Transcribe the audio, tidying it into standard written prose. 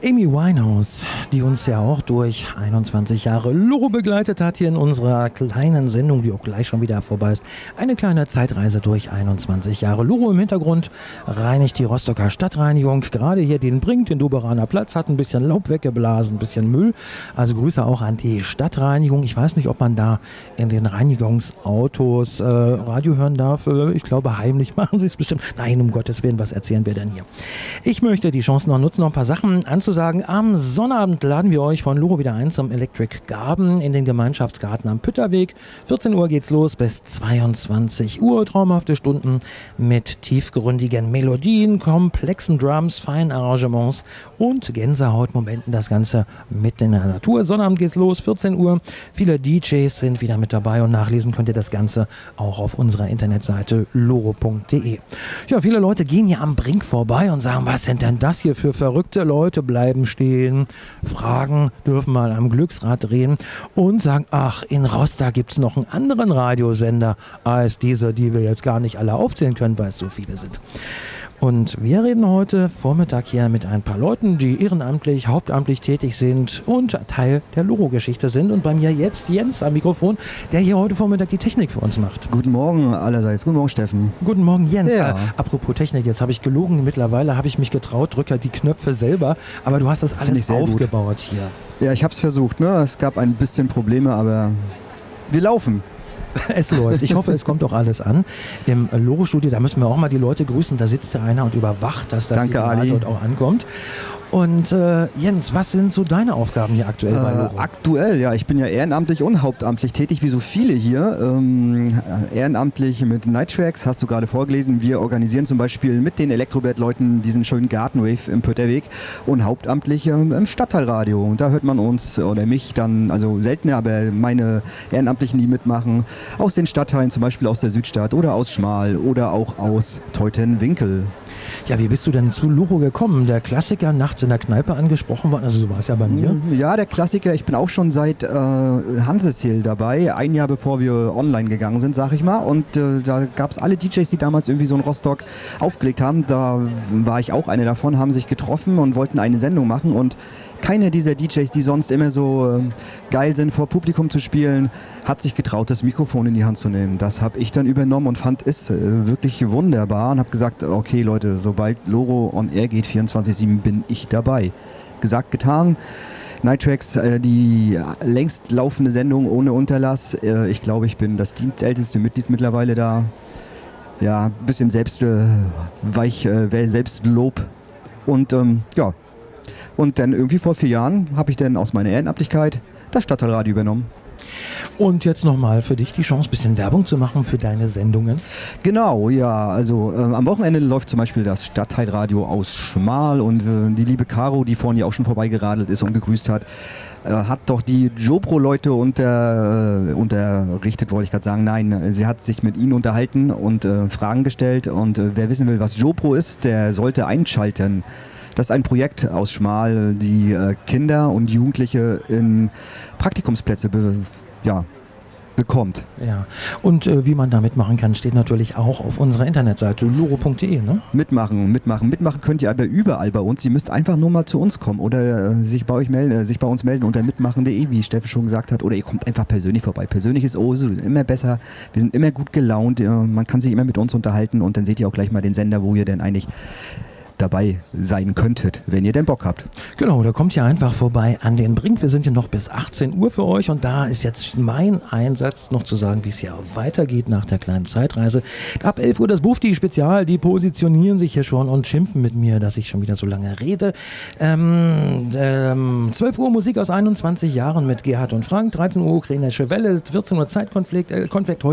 Amy Winehouse, die uns ja auch durch 21 Jahre Loro begleitet hat, hier in unserer kleinen Sendung, die auch gleich schon wieder vorbei ist. Eine kleine Zeitreise durch 21 Jahre Loro. Im Hintergrund reinigt die Rostocker Stadtreinigung gerade hier den Brink, den Doberaner Platz, hat ein bisschen Laub weggeblasen, ein bisschen Müll. Also Grüße auch an die Stadtreinigung. Ich weiß nicht, ob man da in den Reinigungsautos Radio hören darf. Ich glaube, heimlich machen sie es bestimmt. Nein, um Gottes Willen, was erzählen wir denn hier? Ich möchte die Chance noch nutzen, noch ein paar Sachen anzusagen. Am Sonnabend laden wir euch von Loro wieder ein zum Electric Garden in den Gemeinschaftsgarten am Pütterweg. 14 Uhr geht's los bis 22 Uhr. Traumhafte Stunden mit tiefgründigen Melodien, komplexen Drums, feinen Arrangements und Gänsehautmomenten. Das Ganze mitten in der Natur. Sonnabend geht's los, 14 Uhr. Viele DJs sind wieder mit dabei und nachlesen könnt ihr das Ganze auch auf unserer Internetseite loro.de. Ja, viele Leute gehen hier am Brink vorbei und sagen, was sind denn das hier für verrückte Leute? Bleiben stehen, fragen, dürfen mal am Glücksrad drehen und sagen, ach, in Rostock gibt es noch einen anderen Radiosender als diese, die wir jetzt gar nicht alle aufzählen können, weil es so viele sind. Und wir reden heute Vormittag hier mit ein paar Leuten, die ehrenamtlich, hauptamtlich tätig sind und Teil der Loro-Geschichte sind. Und bei mir jetzt Jens am Mikrofon, der hier heute Vormittag die Technik für uns macht. Guten Morgen allerseits. Guten Morgen, Steffen. Guten Morgen, Jens. Ja. Apropos Technik, jetzt habe ich gelogen. Mittlerweile habe ich mich getraut, drücke die Knöpfe selber. Aber du hast das alles aufgebaut hier. Ja, ich habe es versucht. Ne? Es gab ein bisschen Probleme, aber wir laufen. Es läuft. Ich hoffe, es kommt auch alles an. Im Loro-Studio, da müssen wir auch mal die Leute grüßen. Da sitzt ja einer und überwacht, dass das Signal dort auch ankommt. Und Jens, was sind so deine Aufgaben hier aktuell bei Loro? Aktuell, ja, ich bin ja ehrenamtlich und hauptamtlich tätig, wie so viele hier. Ehrenamtlich mit Nighttracks, hast du gerade vorgelesen. Wir organisieren zum Beispiel mit den Elektrobert-Leuten diesen schönen Gartenwave im Pötterweg und hauptamtlich im Stadtteilradio. Und da hört man uns oder mich dann, also seltener, aber meine Ehrenamtlichen, die mitmachen, aus den Stadtteilen, zum Beispiel aus der Südstadt oder aus Schmal oder auch aus Teutenwinkel. Ja, wie bist du denn zu Loro gekommen? Der Klassiker, nachts in der Kneipe angesprochen worden, also so war es ja bei mir. Ja, der Klassiker, ich bin auch schon seit Hanseshill dabei, ein Jahr bevor wir online gegangen sind, sag ich mal. Und da gab es alle DJs, die damals irgendwie so in Rostock aufgelegt haben. Da war ich auch einer davon, haben sich getroffen und wollten eine Sendung machen. Und keiner dieser DJs, die sonst immer so geil sind, vor Publikum zu spielen, hat sich getraut, das Mikrofon in die Hand zu nehmen. Das habe ich dann übernommen und fand es wirklich wunderbar und habe gesagt, okay Leute, sobald Loro on Air geht, 24/7, bin ich dabei. Gesagt, getan. Nighttracks, die längst laufende Sendung ohne Unterlass. Ich glaube, ich bin das dienstälteste Mitglied mittlerweile da. Ja, ein bisschen Selbstlob. Und ja. Und dann irgendwie vor 4 Jahren habe ich dann aus meiner Ehrenamtlichkeit das Stadtteilradio übernommen. Und jetzt nochmal für dich die Chance, ein bisschen Werbung zu machen für deine Sendungen. Genau, ja. Also am Wochenende läuft zum Beispiel das Stadtteilradio aus Schmal und die liebe Caro, die vorhin ja auch schon vorbeigeradelt ist und gegrüßt hat, hat doch die Jopro-Leute unterrichtet, wollte ich gerade sagen. Nein, sie hat sich mit ihnen unterhalten und Fragen gestellt. Und wer wissen will, was Jopro ist, der sollte einschalten. Das ist ein Projekt aus Schmal, die Kinder und Jugendliche in Praktikumsplätze bekommt. Ja, und wie man da mitmachen kann, steht natürlich auch auf unserer Internetseite loro.de, ne? Mitmachen könnt ihr aber überall bei uns. Ihr müsst einfach nur mal zu uns kommen oder sich bei uns melden unter mitmachen.de, wie Steffen schon gesagt hat, oder ihr kommt einfach persönlich vorbei. Persönlich ist immer besser. Wir sind immer gut gelaunt. Man kann sich immer mit uns unterhalten und dann seht ihr auch gleich mal den Sender, wo ihr denn eigentlich dabei sein könntet, wenn ihr denn Bock habt. Genau, da kommt ihr einfach vorbei an den Brink. Wir sind hier noch bis 18 Uhr für euch und da ist jetzt mein Einsatz, noch zu sagen, wie es hier weitergeht nach der kleinen Zeitreise. Ab 11 Uhr das Bufti-Spezial, die positionieren sich hier schon und schimpfen mit mir, dass ich schon wieder so lange rede. 12 Uhr Musik aus 21 Jahren mit Gerhard und Frank, 13 Uhr ukrainische Welle, 14 Uhr Zeitkonflikt,